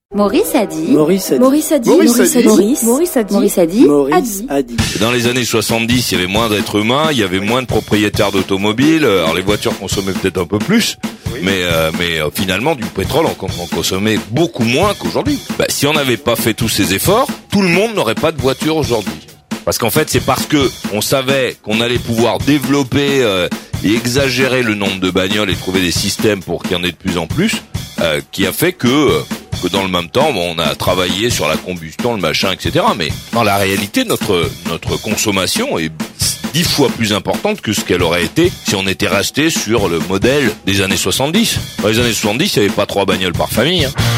Maurice a dit. Maurice a dit. Maurice a dit. Maurice a dit. Maurice a dit. Maurice a dit. Maurice a dit. Dans les années 70, il y avait moins d'êtres humains, il y avait moins de propriétaires d'automobiles. Alors les voitures consommaient peut-être un peu plus, mais finalement du pétrole on consommait beaucoup moins qu'aujourd'hui. Si on n'avait pas fait tous ces efforts, tout le monde n'aurait pas de voiture aujourd'hui. Parce qu'en fait, c'est parce que on savait qu'on allait pouvoir développer et exagérer le nombre de bagnoles et trouver des systèmes pour qu'il y en ait de plus en plus, qui a fait que dans le même temps, on a travaillé sur la combustion, le machin, etc. Mais dans la réalité, notre consommation est 10 fois plus importante que ce qu'elle aurait été si on était resté sur le modèle des années 70. Dans les années 70, il n'y avait pas 3 bagnoles par famille, hein.